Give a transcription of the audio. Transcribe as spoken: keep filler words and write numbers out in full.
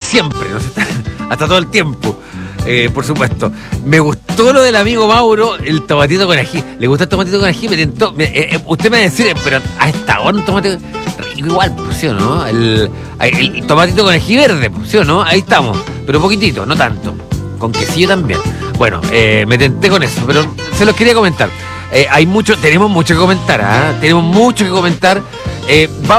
siempre, ¿no? Hasta todo el tiempo. Eh, por supuesto. Me gustó lo del amigo Mauro, el tomatito con ají. ¿Le gusta el tomatito con ají? Me tentó. Me, eh, eh, usted me va a decir, pero a esta hora un tomate rico igual, ¿sí o no? El, el, el tomatito con ají verde, ¿sí o no? Ahí estamos. Pero poquitito, no tanto. Con quesillo también. Bueno, eh, me tenté con eso, pero se los quería comentar. Eh, hay mucho, tenemos mucho que comentar, ¿ah? Tenemos mucho que comentar. Eh, vamos